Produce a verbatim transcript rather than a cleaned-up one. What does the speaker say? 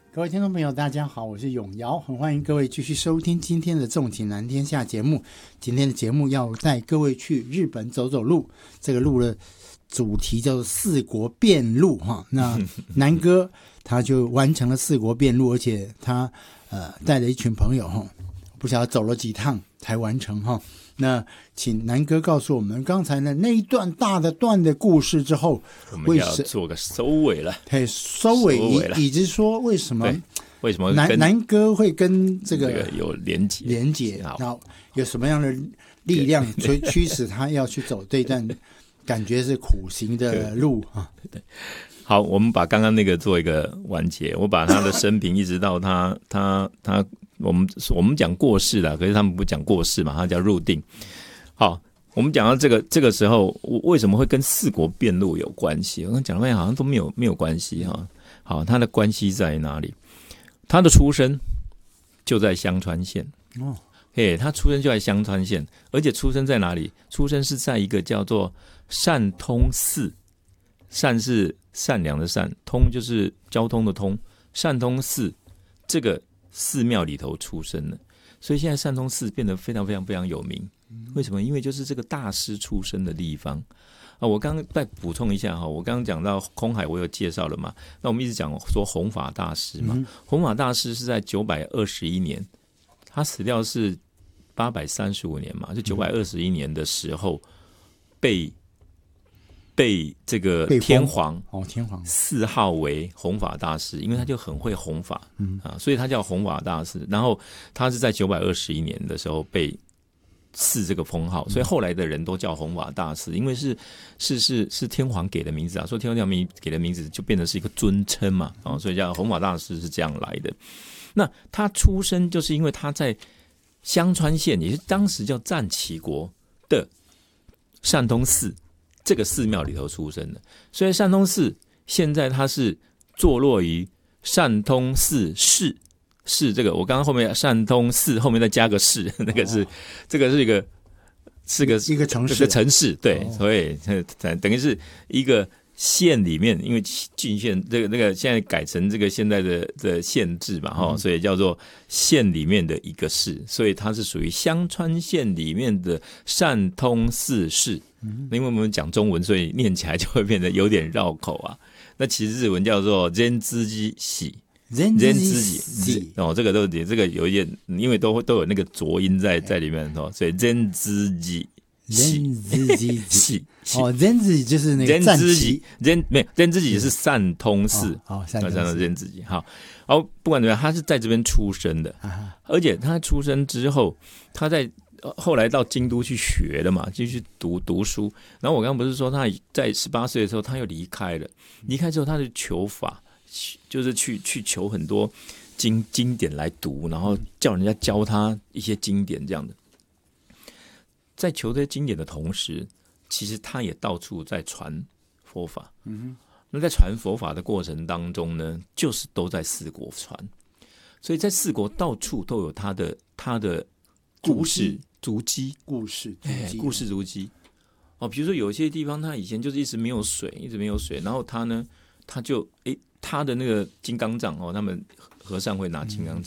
各位听众朋友大家好，我是永尧，很欢迎各位继续收听今天的纵情南天下节目。今天的节目要带各位去日本走走路，这个路的主题叫做四国遍路哈。那南哥他就完成了四国遍路，而且他呃带了一群朋友哈，不晓得走了几趟才完成哈。那请南哥告诉我们，刚才呢那一段大的段的故事之后， 我们要做个收尾了。 嘿，收尾以及说为什么为什么南南哥会跟这个、 这个、有连结连结，然后有什么样的力量所以驱使他要去走这段感觉是苦行的路啊？ 对，好，我们把刚刚那个做一个完结，我把他的生平一直到他他他。我们我们讲过世了，可是他们不讲过世嘛，他叫入定。好，我们讲到这个这个时候，为什么会跟四国遍路有关系？我刚讲了半天好像都没有没有关系哈。好，他的关系在哪里？他的出生就在香川县哦，嘿，他出生就在香川县，而且出生在哪里？出生是在一个叫做善通寺，善是善良的善，通就是交通的通，善通寺这个寺庙里头出生的，所以现在善通寺变得非常非常非常有名。为什么？因为就是这个大师出生的地方啊。我刚刚再补充一下哈，我刚刚讲到空海，我有介绍了嘛。那我们一直讲说弘法大师嘛，弘法大师是在九百二十一年，他死掉是八百三十五年嘛，就九百二十一年的时候被。被这个天皇哦，天皇谥号为弘法大师，因为他就很会弘法，嗯啊，所以他叫弘法大师。然后他是在九百二十一年的时候被赐这个封号，所以后来的人都叫弘法大师，因为是是是是天皇给的名字啊，所以天皇给的名字就变成是一个尊称嘛，啊，所以叫弘法大师是这样来的。那他出生就是因为他在香川县，也是当时叫战旗国的善通寺。这个寺庙里头出生的，所以善通寺现在它是坐落于善通寺市，市这个我刚刚后面善通寺后面再加个市，那个是、哦、这个是一个是个一个城市， 一个城市对，哦、所以等于是一个县里面，因为郡县这个那个现在改成这个现在的的县制嘛，哈、嗯，所以叫做县里面的一个市，所以它是属于香川县里面的善通寺市。嗯、因为我们讲中文，所以念起来就会变得有点绕口啊。那其实日文叫做仁之己喜， 仁之己哦，这个都这个有一点，因为都都有那个浊音在在里面哦，所以仁之己。 仁之己喜哦，仁之己就是那个战旗， 仁没有仁之己是善通寺， 好、哦，善通寺仁之己好。好，不管怎么样，他是在这边出生的，啊、而且他出生之后，他在。后来到京都去学了嘛，继续读读书。然后我刚刚不是说他在十八岁的时候他又离开了，离开之后他就求法，就是去去求很多经经典来读，然后叫人家教他一些经典这样的。在求这些经典的同时，其实他也到处在传佛法。嗯，那在传佛法的过程当中呢，就是都在四国传，所以在四国到处都有他的他的故事。足迹， 故事， 哎，故事足迹，哦，比如说有些地方，它以前就是一直没有水，一直没有水，然后他呢，他就，哎，他的那个金刚杖哦，他们和尚会拿金刚杖，